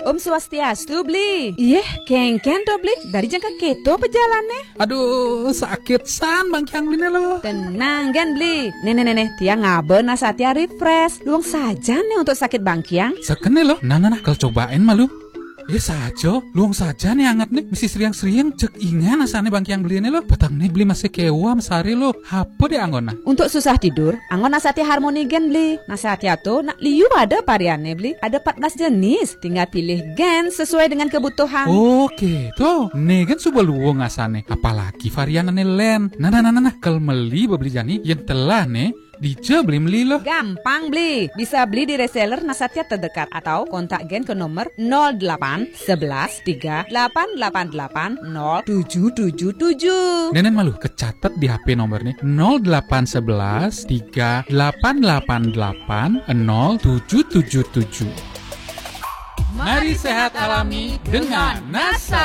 Om Swastiastu, Bli. Iya, kengken to, Bli. Dari jangka keto pejalannya. Aduh, sakit san Bang Kyang Bli lo. Tenang kan, Bli. Nenek, tiang ngaben nasatia refresh. Luang saja nih untuk sakit Bang Kyang. Sekene lo. Nah, kalau cobain malu. Saja, luang saja nih anget nih. Misi seriang cek ingan asane Bang Kyang beli ini lo. Petang nih beli masih kewa mesari lo. Apa deh anggona? Untuk susah tidur, anggon nasati harmoni gen beli. Nasatia tuh nak liu ada variannya beli. Ada 14 jenis. Tinggal pilih gen sesuai dengan kebutuhan. Oke, tuh. Nih kan sudah luang asane. Apalagi variannya len. Nah. Kalau beli beli jani yang telah nih. Dice beli lo. Gampang beli. Bisa beli di reseller Nasatia terdekat atau kontak gen ke nomor 08 11 3888 0777. Nenen malu kecatat di HP nomor nih 0811 3888 0777. Mari sehat alami dengan Nasa.